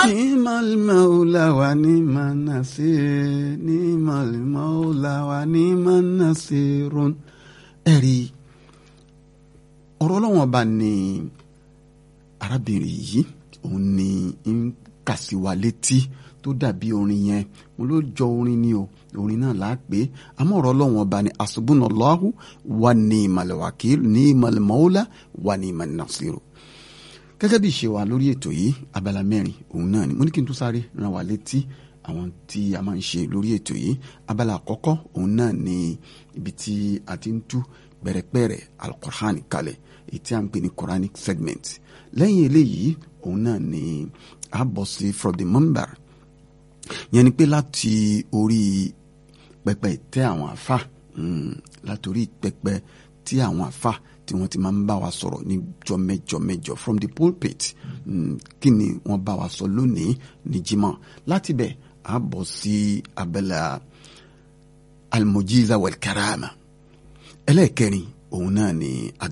Ni'mal maula wa ni'man nasir, ni'mal maula wa ni'man nasirun. Ẹ̀rí ọ̀rọ̀ Ọlọ́run ọba ni arábìnrin yìí òun ni ń kà sí wa létí tó dàbí orin yẹn mo ló jọ orin ni o orin náà là á pé àmọ́ ọ̀rọ̀ Ọlọ́run ọba ni asubunallahu wa ni'mal wakil ni'mal maula wa ni'man nasiru. Gẹ́gẹ́ bí ìṣe wa lórí ètò yìí abala mẹ́rin òun náà ni mo ní kí n tún sáré rán wa létí àwọn tí a máa ń ṣe lórí ètò yìí. Abala àkọ́kọ́ òun náà ni ibi tí a ti ń tú pẹ̀rẹ̀pẹ̀rẹ̀ al-Qur'an kalẹ̀ èyí tí a ń pè ní Quranic segment. Lẹ́yìn eléyìí òun náà ni a bọ̀ sí from the mimbar yẹn ni pé láti orí pẹpẹ ìtẹ́ àwọn àfà látòrí pẹpẹ tí àwọn àfà tí wọ́n ti máa ń bá wa sọ̀rọ̀ ní jọmẹjọmẹjọ from the pulpit kí ni wọ́n bá wa sọ lónìí ní Jímọ̀. Láti bẹ̀ a bọ̀ sí abala al-mujiza wal-karama. Ẹlẹ́ẹ̀kẹrin òun náà ni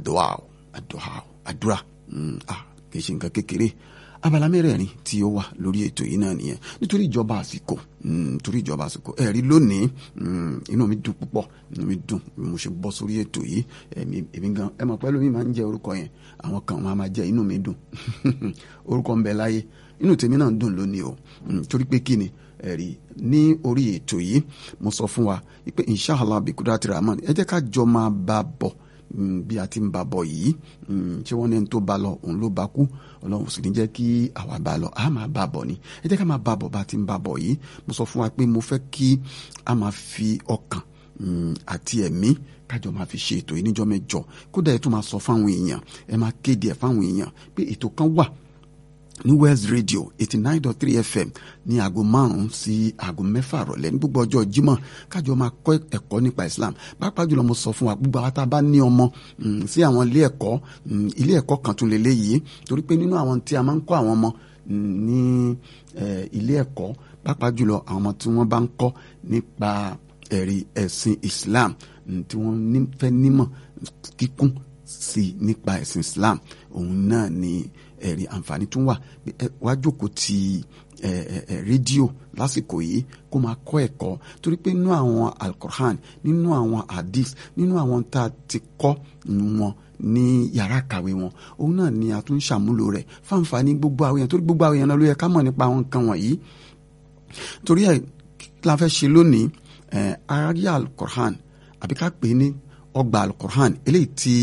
àdúrà kì í ṣe nǹkan kékeré. Abala mẹ́rẹ̀ẹ̀rin tí ó wà lórí ètò yìí náà nìyẹn nítorí ìjọba àsìkò ẹ̀rí lónìí inú mi dùn púpọ̀ inú mi dùn bí mo ṣe bọ́ sórí ètò yìí èmi gan ẹ mọ̀ pẹ́lú mi máa ń jẹ́ orúkọ yẹn àwọn kan máa jẹ́ inú mi dùn orúkọ ń bẹ láyé inú tèmi náà ń dùn lónìí o torí pé kí ni ẹ̀rí ní orí ètò yìí mo sọ fún wa pé inshallah bí kudrati rahman ẹ jẹ́ ká jọ máa bá bọ̀ bí a ti ń bá bọ̀ yìí ṣé wọ́n ní ẹni tó bá lọ òun ló bá kú Ọlọ́run sì ní jẹ́ kí àwa bá lọ a máa bá bọ̀ ni ẹ jẹ́ ká máa bá bọ̀ bá ti ń bá bọ̀ yìí mo sọ fún wa pé mo fẹ́ kí a máa fi ọkàn àti ẹ̀mí kájọ máa fi ṣe ètò yìí níjọ́ mẹ́jọ kódà ẹ tún máa sọ fáwọn èèyàn ẹ máa kéde ẹ̀ fáwọn èèyàn pé ètò kan wà ní West Radio 89.3 FM ní aago 5 sí aago 6 rọ̀lẹ́ ní gbogbo ọjọ́ Jímọ̀ kájọ máa kọ́ ẹ̀kọ́ nípa Islam pàápàá jùlọ mo sọ fún wa gbogbo àwọn tá a bá ní ọmọ sí àwọn ilé ẹ̀kọ́ kan tún lélẹ́yìí torí pé nínú àwọn tí a máa ń kọ́ àwọn ọmọ ní ilé ẹ̀kọ́ pàápàá jùlọ àwọn ọmọ tí wọ́n bá ń kọ́ nípa ẹ̀rí ẹ̀sìn Islam tí wọ́n fẹ́ nímọ̀ kíkún sí nípa ẹ̀sìn Islam òun náà ni ẹ̀rí àǹfààní tún wà wá jókòó ti rédíò lásìkò yìí kó máa kọ́ ẹ̀kọ́ torí pé nínú àwọn al-Qur'an nínú àwọn hadith nínú àwọn tá a ti kọ́ wọn ní yàrá kàwé wọn òun náà ni a tún ṣàmúlò rẹ̀ fáǹfààní gbogbo àwọn èèyàn torí gbogbo àwọn èèyàn náà ló yẹ ká mọ̀ nípa àwọn nǹkan wọ̀nyí torí ẹ̀ la fẹ́ ṣe lónìí àárí al-Qur'an àbí ká pè é ní ọgbà al-Qur'an eléyìí tí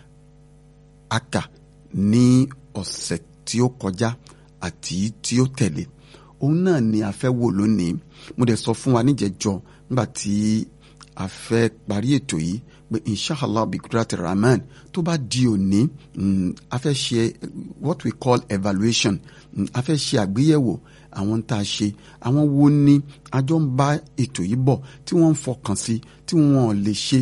a kà ní ọ̀sẹ̀ tí ó kọjá àti tí ó tẹ̀lé òun náà ni a fẹ́ wò lónìí mo dẹ̀ sọ fún wa níjẹ̀jọ nígbà tí a fẹ́ parí ètò yìí pé inshallah bi kudrati rahman tó bá di òní a fẹ́ ṣe what we call evaluation a fẹ́ ṣe àgbéyẹ̀wò àwọn tá a ṣe àwọn wo ni a jọ ń bá ètò yìí bọ̀ tí wọ́n ń fọkàn sí tí wọ́n lè ṣe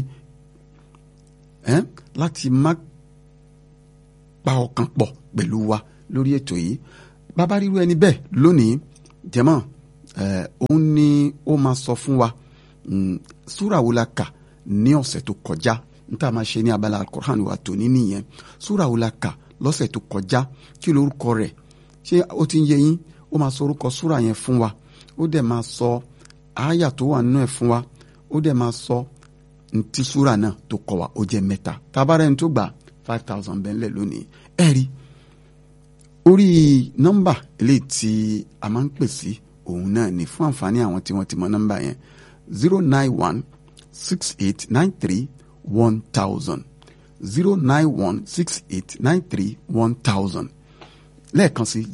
láti má pa ọkàn pọ̀ pẹ̀lú wa lórí ètò yìí bàbá ríru ẹni bẹ́ẹ̀ lónìí jẹ́mọ́ òun ni ó máa sọ fún wa súrà wo la kà ní ọ̀sẹ̀ tó kọjá níta máa ṣe ní abala al-Qur'an wa tòní nìyẹn súrà wo la kà lọ́sẹ̀ tó kọjá kí lórúkọ rẹ̀ ṣé ó ti ń yé yín ó máa sọ orúkọ súrà yẹn fún wa ó dẹ̀ máa sọ àyà tó wà nínú ẹ̀ fún wa ó dẹ̀ máa sọ ntí súrà náà tó kọ wa ó jẹ́ mẹ́ta tábàárẹ̀ ní tó gbà 5,000 bẹ́ńlẹ̀ lónìí ẹ̀rí orí nọ́mbà eléyìí tí a máa ń pè sí òun náà ni fún àǹfààní àwọn tí wọ́n ti mọ nọ́mbà yẹn 09168931000 09168931000 lẹ́ẹ̀kan sí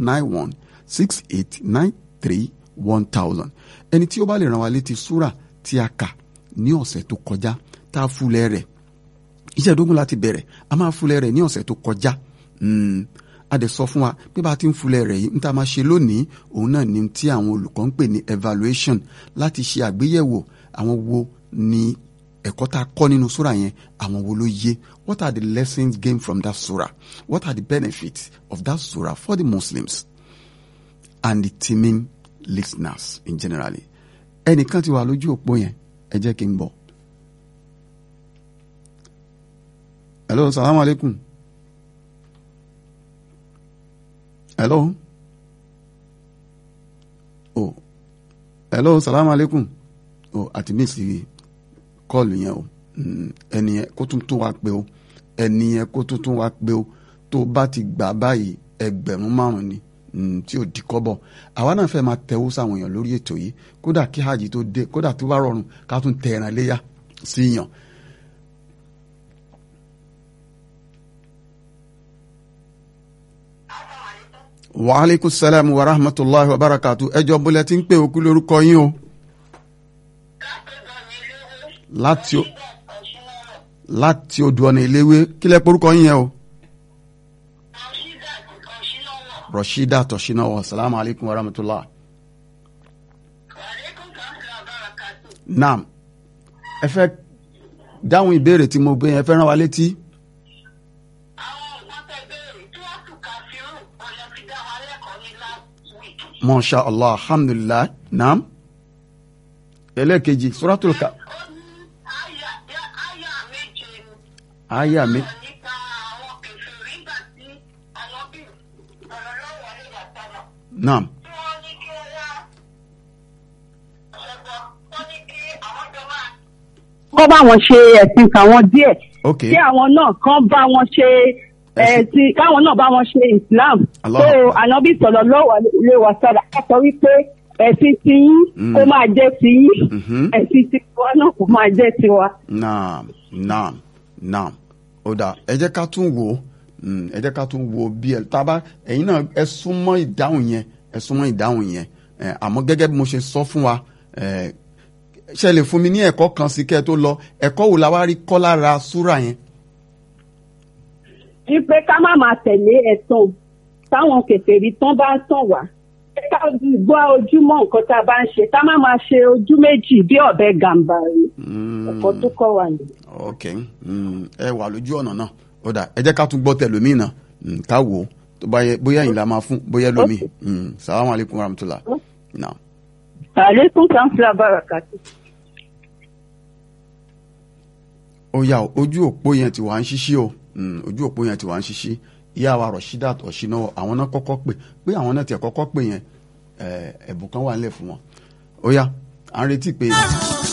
09168931000 ẹni tí ó bá lè ràn wá létí súrà tí a kà ní ọ̀sẹ̀ tó kọjá tá a fúlẹ̀ rẹ̀ iṣẹ́ ìdógún láti bẹ̀rẹ̀ a máa fúlẹ̀ rẹ̀ ní ọ̀sẹ̀ tó kọjá a dẹ̀ sọ fún wa pé bá a ti ń fúlẹ̀ rẹ̀ yìí níta máa ṣe lónìí òun náà ni tí àwọn olùkọ́ ń pè ní evaluation láti ṣe àgbéyẹ̀wò àwọn wo ni ẹ̀kọ́ tá a kọ́ nínú súrà yẹn àwọn wo ló yé what are the lessons gained from that surah what are the benefits of that surah for the Muslims and the teeming listeners in generally ẹnìkan ti wà lójú òpó yẹn ẹ jẹ́ kí n bọ̀. Hello, salaam alaikum. Hello. hello salaam aleykum o àti mísì kọ́ọ̀lù yẹn o ẹni yẹn kó tún wá pé o ẹni yẹn kó tún wá pé o tó bá ti gbà báyìí 5,000 ni tí ò di kọ́bọ̀ àwa náà fẹ́ máa tẹ̀wó sáwọn èèyàn lórí ètò yìí kódà kí hajj tó dé kódà tó bá rọrùn ká tún tẹ ẹran léyà sí yàn. wa aleykum salaam wa rahmatulahi wa barakatu ẹjọ bólẹ tí ń pè òkú lórúkọ yín o. láti odò ọ̀nà ìléwé kílẹ̀ porúkọ yín yẹn o. Rashida Toshinawa salamu alaikum wa rahmatullah. Naam ẹ fẹ́ dáhùn ìbéèrè tí mo gbé yẹn fẹ́ rán wa létí. Masha Allah alhamdulillah naam ẹlẹ́kejì suratul ka aya mi. Naam. Kọ́ bá wọn ṣe ẹ̀sìn káwọn díẹ̀. Okay. Kí àwọn náà kàn bá wọn ṣe ẹ̀sìn káwọn náà bá wọn ṣe Islam. So Ànábì sallallahu alaihi wasallam sọ wípé ẹ̀sìn tiyín kó máa jẹ́ tiyín. Ẹ̀sìn tiwa náà kó máa jẹ́ tiwa. Naam. Ó dà ẹ jẹ́ ká tún wò ó. Ẹ jẹ́ ká tún wo bí ẹ tábà ẹ̀yin náà ẹ súnmọ́ ìdáhùn yẹn àmọ́ gẹ́gẹ́ bí mo ṣe sọ fún wa ṣe lè fún mi ní ẹ̀kọ́ kan sí kẹ́ ẹ tó lọ ẹ̀kọ́ wo la wá rí kọ́ lára súrà yẹn. Wípé ká má máa tẹ̀lé ẹ̀tàn táwọn kèfèrí tán bá ń tàn wá ká gbọ́ ojúmọ́ nǹkan tá a bá ń ṣe ká má máa ṣe ojú méjì bí ọ̀bẹ gàǹbàrí ẹ̀kọ́ tó kọ́ wa nìyẹn. Ok ẹ wà lójú ọ̀nà náà ó dà ẹ jẹ́ ká tún gbọ́ tẹ̀lómìn náà ká wò ó tó bá yẹ bóyá yìí la máa fún bóyá lómi salamu aleykum warahmatulah. aleykum salaam barakatu. ó yá ojú òpó yẹn ti wà ń ṣíṣí o ojú òpó yẹn ti wà ń ṣíṣí ìyá wa Rashidat Toshinawa àwọn náà kọ́kọ́ pé àwọn náà tiẹ̀ kọ́kọ́ pè yẹn ẹ̀bùn kan wà nílẹ̀ fún wọn ó yá à ń retí pé.